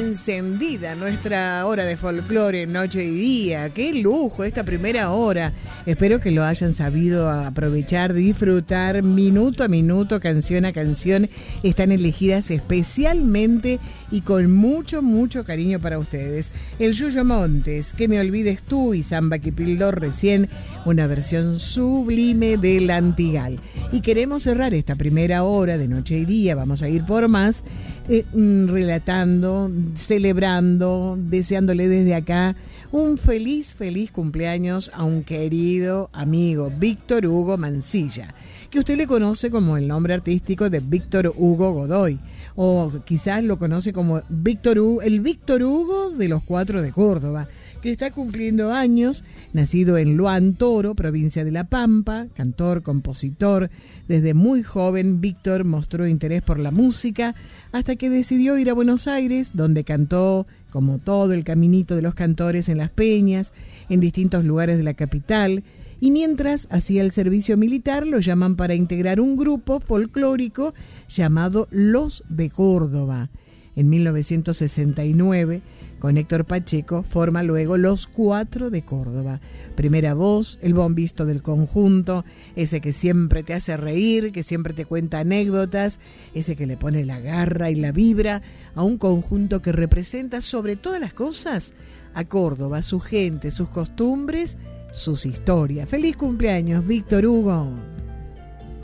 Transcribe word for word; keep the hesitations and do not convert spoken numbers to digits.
encendida nuestra hora de folclore, noche y día. ¡Qué lujo esta primera hora! Espero que lo hayan sabido aprovechar, disfrutar minuto a minuto, canción a canción. Están elegidas especialmente y con mucho, mucho cariño para ustedes. El Yuyo Montes, Que me olvides tú, y Samba Kipildor recién, una versión sublime del Antigal. Y queremos cerrar esta primera hora de noche y día, vamos a ir por más, eh, relatando, celebrando, deseándole desde acá un feliz, feliz cumpleaños a un querido amigo, Víctor Hugo Mancilla, que usted le conoce como el nombre artístico de Víctor Hugo Godoy, o quizás lo conoce como Víctor Hugo, el Víctor Hugo de los Cuatro de Córdoba, que está cumpliendo años, nacido en Luan Toro, provincia de La Pampa, cantor, compositor. Desde muy joven, Víctor mostró interés por la música hasta que decidió ir a Buenos Aires, donde cantó, como todo el caminito de los cantores, en las peñas, en distintos lugares de la capital, y mientras hacía el servicio militar, lo llaman para integrar un grupo folclórico llamado Los de Córdoba. En mil novecientos sesenta y nueve, con Héctor Pacheco, forma luego Los Cuatro de Córdoba. Primera voz, el bombisto del conjunto, ese que siempre te hace reír, que siempre te cuenta anécdotas, ese que le pone la garra y la vibra a un conjunto que representa sobre todas las cosas a Córdoba, su gente, sus costumbres, sus historias. ¡Feliz cumpleaños, Víctor Hugo!